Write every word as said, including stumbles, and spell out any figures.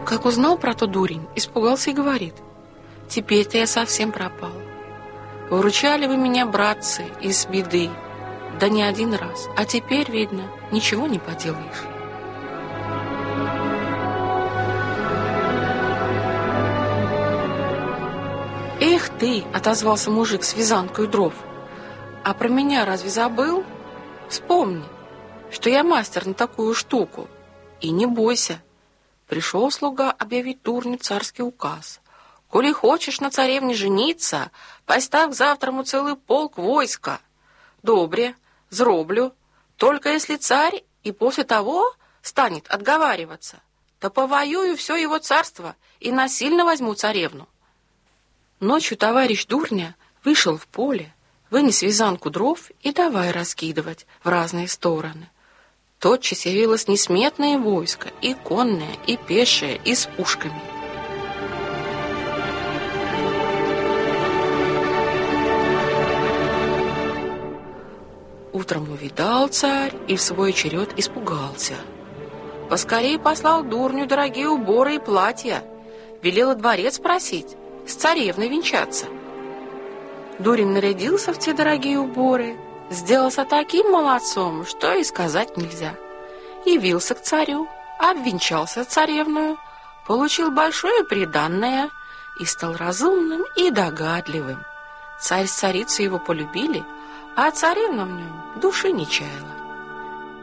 Как узнал про то дурень, испугался и говорит: «Теперь-то я совсем пропал. Выручали вы меня, братцы, из беды, да не один раз, а теперь, видно, ничего не поделаешь». «Эх ты!» — отозвался мужик с вязанкой дров. «А про меня разве забыл? Вспомни, что я мастер на такую штуку. И не бойся. Пришел слуга объявить дурню царский указ. Коли хочешь на царевне жениться, поставь к завтраму целый полк войска. Добре, зроблю. Только если царь и после того станет отговариваться, то повоюю все его царство и насильно возьму царевну». Ночью товарищ Дурня вышел в поле, вынес вязанку дров и давай раскидывать в разные стороны. Тотчас явилось несметное войско, и конное, и пешее, и с пушками. Утром увидал царь и в свой черед испугался. Поскорей послал Дурню дорогие уборы и платья, велел дворец просить, с царевной венчаться. Дурень нарядился в те дорогие уборы, сделался таким молодцом, что и сказать нельзя. Явился к царю, обвенчался царевную, получил большое приданное и стал разумным и догадливым. Царь с царицей его полюбили, а царевна в нем души не чаяла.